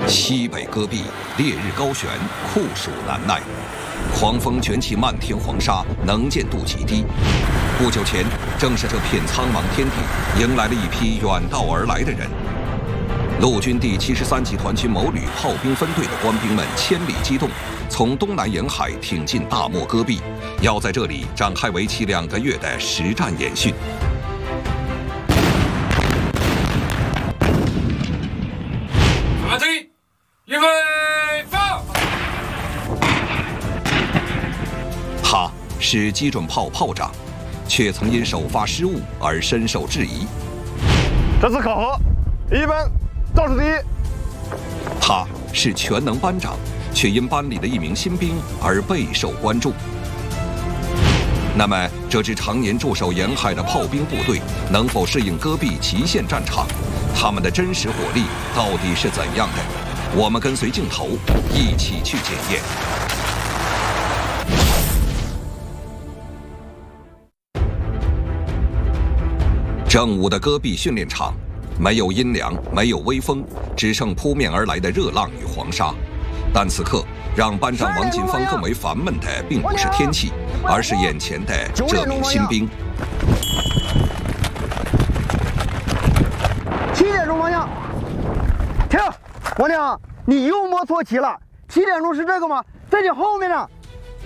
西北戈壁烈日高悬，酷暑难耐，狂风卷起漫天黄沙，能见度极低。不久前，正是这片苍茫天地迎来了一批远道而来的人。陆军第73集团军某旅炮兵分队的官兵们千里机动，从东南沿海挺进大漠戈壁，要在这里展开为期2个月的实战演训。 马队，预备，放！ 他是基准炮炮长，却曾因首发失误而深受质疑。 这次考核，一班倒数第一。 他是全能班长，却因班里的一名新兵而备受关注。那么，这支常年驻守沿海的炮兵部队能否适应戈壁极限战场？他们的真实火力到底是怎样的？我们跟随镜头一起去检验。正午的戈壁训练场，没有阴凉，没有微风，只剩扑面而来的热浪与黄沙。但此刻，让班长王锦芳更为烦闷的，并不是天气，而是眼前的这名新兵。 7点钟方向，停！王亮，你又摸错旗了。7点钟是这个吗？在你后面呢。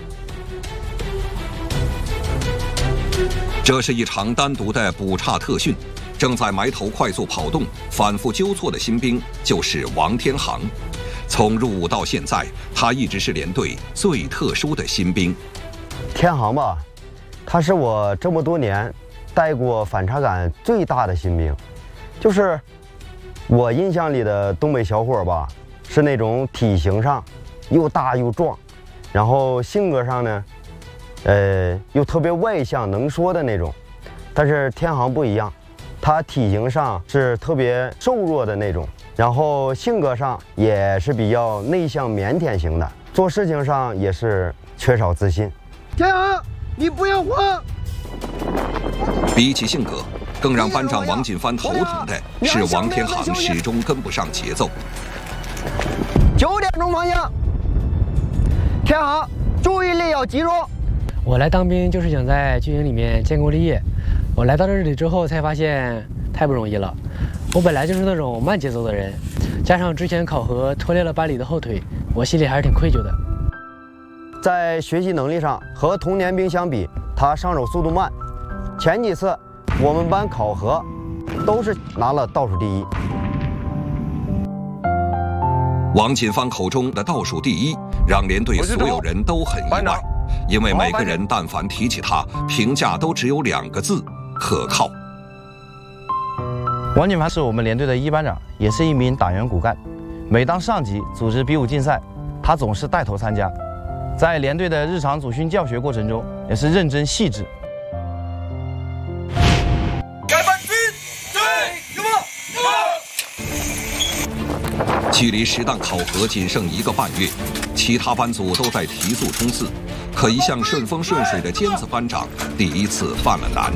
这是一场单独的补差特训，正在埋头快速跑动、反复纠错的新兵就是王天航。从入伍到现在，他一直是连队最特殊的新兵。 天航吧，他是我这么多年带过反差感最大的新兵，就是我印象里的东北小伙吧，是那种体型上又大又壮，然后性格上呢，又特别外向能说的那种。但是天航不一样，他体型上是特别瘦弱的那种，然后性格上也是比较内向腼腆型的，做事情上也是缺少自信。 天航，你不要慌。 比起性格，更让班长王锦帆头疼的是王天航始终跟不上节奏。 9点钟方向，天航，注意力要集中。 我来当兵就是想在军营里面建功立业。我来到这里之后才发现太不容易了。我本来就是那种慢节奏的人，加上之前考核拖累了班里的后腿，我心里还是挺愧疚的。 在学习能力上和同年兵相比，他上手速度慢。前几次我们班考核都是拿了倒数第一。 王锦芳口中的倒数第一，让连队所有人都很意外，因为每个人但凡提起他，评价都只有2个字：可靠。 王锦帆是我们连队的1班长，也是一名党员骨干。每当上级组织比武竞赛，他总是带头参加。在连队的日常组训教学过程中，也是认真细致。 改班军，对，有距离实弹考核仅剩1个半月，其他班组都在提速冲刺，可一向顺风顺水的尖子班长第一次犯了难。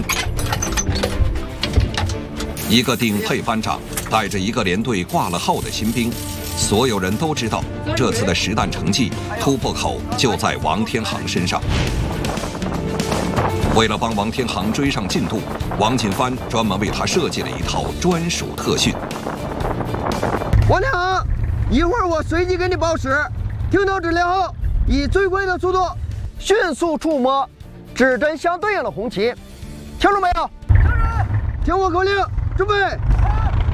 一个顶配班长带着一个连队挂了号的新兵，所有人都知道这次的实弹成绩突破口就在王天航身上。为了帮王天航追上进度，王锦帆专门为他设计了一套专属特训。 王天航，一会儿我随机给你报时，听到指令后，以最快的速度迅速触摸指针相对应的红旗，清楚没有？听我口令，准备。